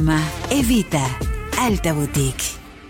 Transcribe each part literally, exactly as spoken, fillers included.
Evita Alta Boutique.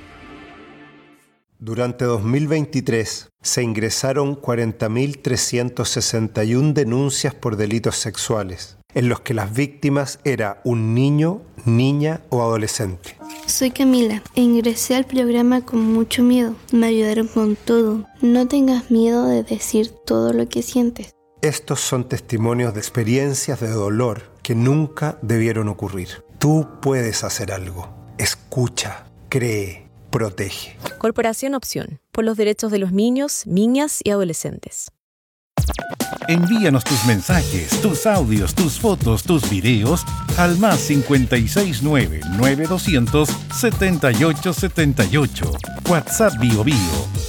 Durante dos mil veintitrés se ingresaron cuarenta mil trescientas sesenta y una denuncias por delitos sexuales, en los que las víctimas eran un niño, niña o adolescente. Soy Camila e ingresé al programa con mucho miedo. Me ayudaron con todo. No tengas miedo de decir todo lo que sientes. Estos son testimonios de experiencias de dolor que nunca debieron ocurrir. Tú puedes hacer algo. Escucha, cree, protege. Corporación Opción, por los derechos de los niños, niñas y adolescentes. Envíanos tus mensajes, tus audios, tus fotos, tus videos al más cincuenta y seis nueve, nueve doscientos, setenta y ocho setenta y ocho. WhatsApp Bio Bio.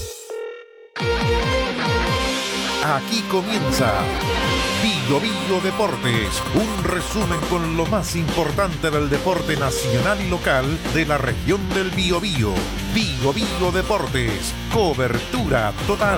Aquí comienza Bio Bio Deportes, un resumen con lo más importante del deporte nacional y local de la región del Biobío. Bio Bio Deportes, cobertura total.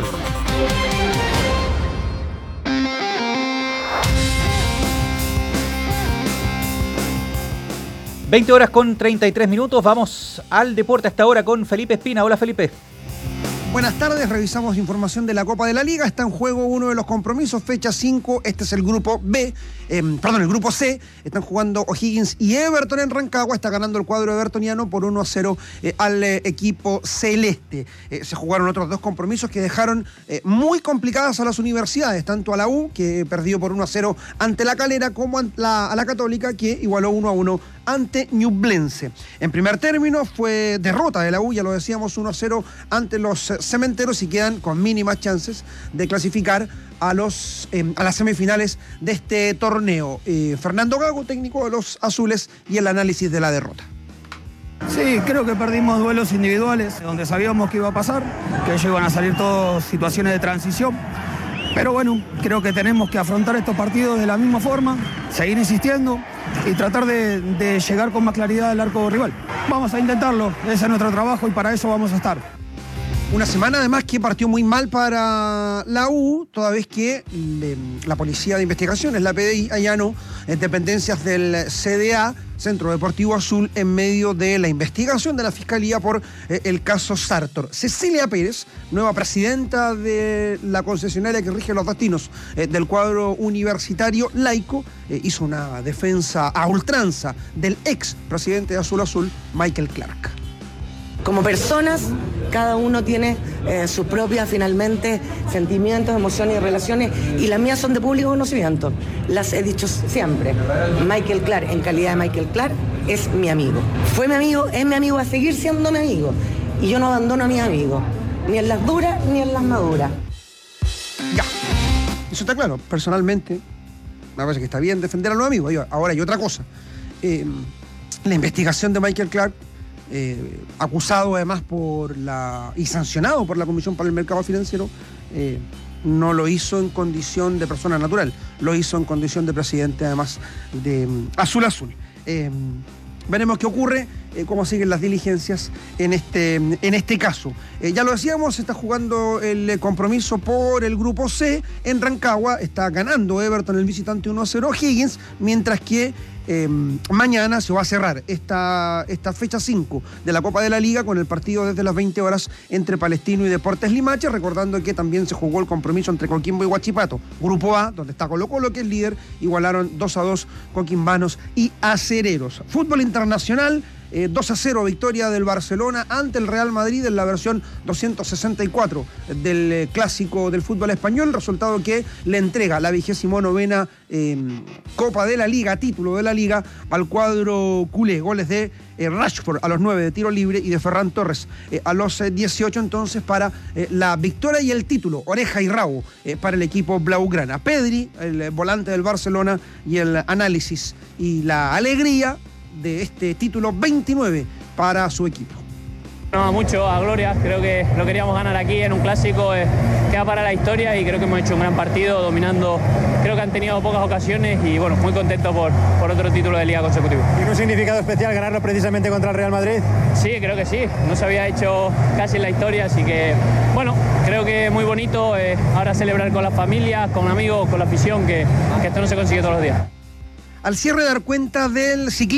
veinte horas con treinta y tres minutos, vamos al deporte a esta hora con Felipe Espina. Hola Felipe. Buenas tardes, revisamos información de la Copa de la Liga. Está en juego uno de los compromisos, fecha cinco. Este es el grupo B, eh, perdón, el grupo C. Están jugando O'Higgins y Everton en Rancagua. Está ganando el cuadro evertoniano por uno a cero eh, al eh, equipo celeste. Eh, se jugaron otros dos compromisos que dejaron eh, muy complicadas a las universidades, tanto a la U, que perdió por uno a cero ante la Calera, como a la, a la Católica, que igualó uno a uno ante Ñublense. En primer término fue derrota de la U, ya lo decíamos, uno a cero ante los eh, cementeros, y quedan con mínimas chances de clasificar a, los, eh, a las semifinales de este torneo. Eh, Fernando Gago, técnico de los azules, y el análisis de la derrota. Sí, creo que perdimos duelos individuales donde sabíamos que iba a pasar, que ellos iban a salir todas situaciones de transición. Pero bueno, creo que tenemos que afrontar estos partidos de la misma forma, seguir insistiendo y tratar de, de llegar con más claridad al arco rival. Vamos a intentarlo, ese es nuestro trabajo y para eso vamos a estar. Una semana además que partió muy mal para la U, toda vez que le, la Policía de Investigaciones, la P D I, allanó en dependencias del C D A, Centro Deportivo Azul, en medio de la investigación de la Fiscalía por eh, el caso Sartor. Cecilia Pérez, nueva presidenta de la concesionaria que rige los destinos eh, del cuadro universitario laico, eh, hizo una defensa a ultranza del ex presidente de Azul Azul, Michael Clark. Como personas, cada uno tiene eh, sus propias, finalmente, sentimientos, emociones y relaciones, y las mías son de público conocimiento. Las he dicho siempre. Michael Clark, en calidad de Michael Clark, es mi amigo. Fue mi amigo, es mi amigo, va a seguir siendo mi amigo. Y yo no abandono a mis amigos, ni en las duras ni en las maduras. Ya, eso está claro. Personalmente, me parece que está bien defender a los amigos. Ahora hay otra cosa. Eh, la investigación de Michael Clark, Eh, acusado además por la y sancionado por la Comisión para el Mercado Financiero, eh, no lo hizo en condición de persona natural, lo hizo en condición de presidente además de um, Azul Azul. Eh, veremos qué ocurre, eh, cómo siguen las diligencias en este, en este caso. Eh, ya lo decíamos, se está jugando el compromiso por el grupo C en Rancagua, está ganando Everton el visitante uno a cero Higgins, mientras que Eh, mañana se va a cerrar esta, esta fecha cinco de la Copa de la Liga con el partido desde las veinte horas entre Palestino y Deportes Limache, recordando que también se jugó el compromiso entre Coquimbo y Huachipato. Grupo A, donde está Colo Colo, que es líder, igualaron dos a dos coquimbanos y acereros. Fútbol internacional, eh, dos a cero victoria del Barcelona ante el Real Madrid en la versión doscientos sesenta y cuatro del eh, clásico del fútbol español, resultado que le entrega la vigésimo novena eh, Copa de la Liga, título de la Liga, al cuadro culé. Goles de eh, Rashford a los nueve de tiro libre y de Ferran Torres eh, a los eh, dieciocho, entonces, para eh, la victoria y el título, oreja y rabo, eh, para el equipo blaugrana. Pedri, el eh, volante del Barcelona, y el análisis y la alegría de este título veintinueve para su equipo. No, mucho a gloria, creo que lo queríamos ganar aquí en un clásico, eh, queda para la historia y creo que hemos hecho un gran partido dominando, creo que han tenido pocas ocasiones y bueno, muy contento por, por otro título de liga consecutivo. ¿Tiene un significado especial ganarlo precisamente contra el Real Madrid? Sí, creo que sí, no se había hecho casi en la historia, así que bueno, creo que muy bonito eh, ahora celebrar con las familias, con amigos, con la afición, que, que esto no se consigue todos los días. Al cierre, dar cuenta del ciclismo.